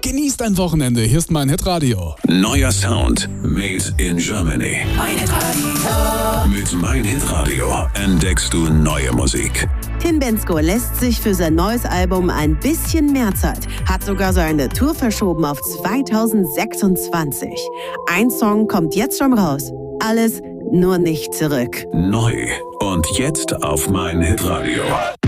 Genießt ein Wochenende. Hier ist mein Hitradio. Neuer Sound made in Germany. Mein Hitradio. Mit Mein Hitradio entdeckst du neue Musik. Tim Bendzko lässt sich für sein neues Album ein bisschen mehr Zeit, hat sogar seine Tour verschoben auf 2026. Ein Song kommt jetzt schon raus. Alles nur nicht zurück. Neu und jetzt auf Mein Hitradio.